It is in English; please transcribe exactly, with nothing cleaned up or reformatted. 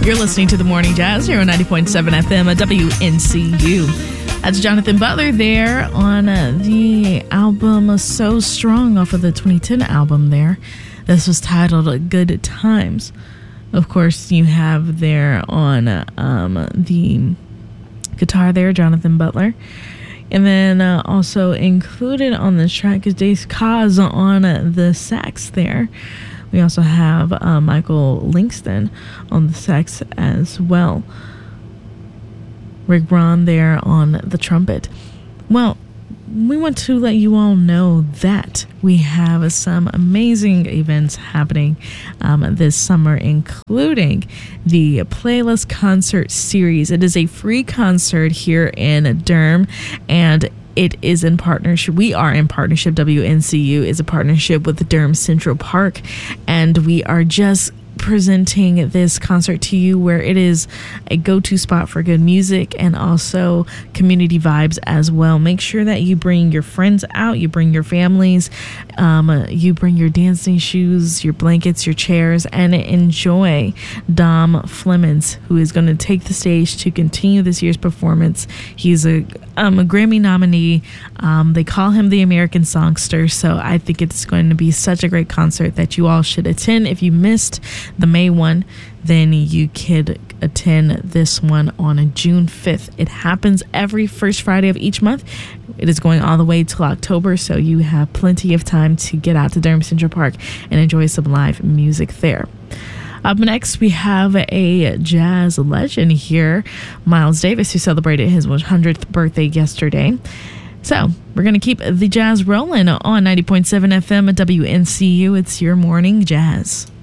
You're listening to The Morning Jazz here on ninety point seven F M at W N C U. That's Jonathan Butler there on uh, the album So Strong off of the twenty ten album there. This was titled Good Times. Of course, you have there on uh, um, the guitar there, Jonathan Butler. And then uh, also included on this track is Dave Koz on uh, the sax there. We also have uh, Michael Langston on the sax as well. Rick Braun there on the trumpet. Well, we want to let you all know that we have some amazing events happening um, this summer, including the Playlist Concert Series. It is a free concert here in Durham, and it is in partnership. We are in partnership. W N C U is a partnership with the Durham Central Park, and we are just presenting this concert to you where it is a go-to spot for good music and also community vibes as well. Make sure that you bring your friends out, you bring your families, um, you bring your dancing shoes, your blankets, your chairs, and enjoy Dom Flemons, who is going to take the stage to continue this year's performance. He's a, um, a Grammy nominee. Um, they call him the American Songster, so I think it's going to be such a great concert that you all should attend. If you missed the May one, then you could attend this one on June fifth. It happens every first Friday of each month. It is going all the way till October, so you have plenty of time to get out to Durham Central Park and enjoy some live music there. Up next, we have a jazz legend here, Miles Davis, who celebrated his one hundredth birthday yesterday. So we're going to keep the jazz rolling on ninety point seven F M at W N C U. It's your morning jazz.